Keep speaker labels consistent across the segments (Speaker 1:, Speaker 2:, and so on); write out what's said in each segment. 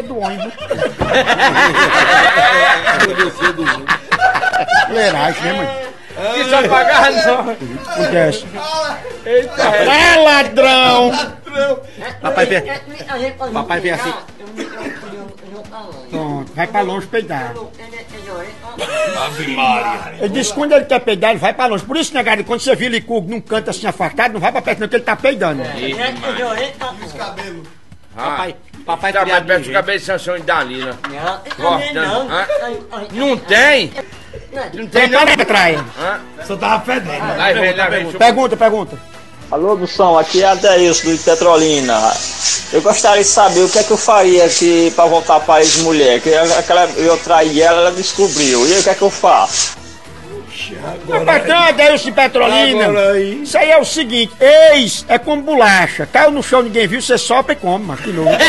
Speaker 1: do ônibus.
Speaker 2: Fuleiragem, né, mãe?
Speaker 3: Que só pagar não.
Speaker 2: Acontece.
Speaker 3: Eita,
Speaker 2: É ladrão!
Speaker 4: Papai vem assim.
Speaker 2: Pronto, vai pra longe peidar.
Speaker 3: Ave Maria.
Speaker 2: Ele disse que quando ele quer peidar, ele vai pra longe. Por isso, negado, quando você vira ele num canto assim afastado, não vai pra perto não, que ele tá peidando.
Speaker 4: Papai
Speaker 3: Tá, mas
Speaker 4: criado
Speaker 3: perto
Speaker 4: de
Speaker 3: do cabelo de Sansão e Dalila. Cortando. Não tem? Não tem não?
Speaker 2: Para trás.
Speaker 1: Só tava fedendo.
Speaker 3: Lá vem.
Speaker 2: Pergunta.
Speaker 5: Alô, Moção, aqui é Adeilson do Petrolina. Eu gostaria de saber o que é que eu faria aqui pra voltar para ex-mulher. Que eu traí ela, ela descobriu. E aí, o que é que eu faço?
Speaker 2: Rapaz, Adeilson Petrolina. Isso aí é o seguinte, ex é como bolacha. Caiu no chão, ninguém viu, você sopra e come, mas que novo.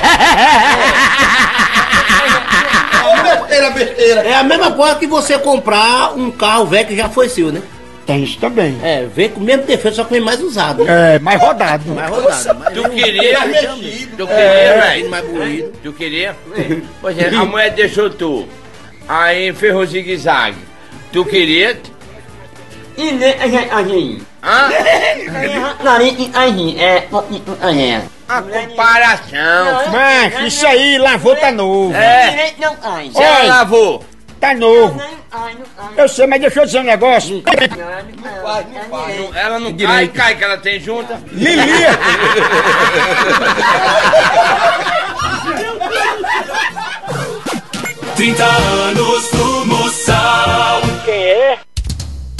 Speaker 1: Besteira.
Speaker 4: É a mesma coisa que você comprar um carro velho que já foi seu, né?
Speaker 2: Tem isso também.
Speaker 4: É, vem com o mesmo defeito, só que vem mais usado. Né?
Speaker 2: É, mais rodado.
Speaker 4: Mais rodado.
Speaker 3: Tu queria? Tu queria, velho?
Speaker 4: Mais bonito.
Speaker 3: Tu queria? Pois é, a mulher deixou tu. Aí ferrou zigue-zague. Tu queria? Hã? A comparação.
Speaker 2: Mas isso aí, lavou, tá novo.
Speaker 3: É. Se ela
Speaker 2: Oi.
Speaker 3: lavou.
Speaker 2: Tá novo. Eu sei, mas deixa eu dizer um negócio.
Speaker 3: Ela não cai que ela tem junta.
Speaker 2: Lilia!
Speaker 6: 30 anos no Moção.
Speaker 5: Quem é?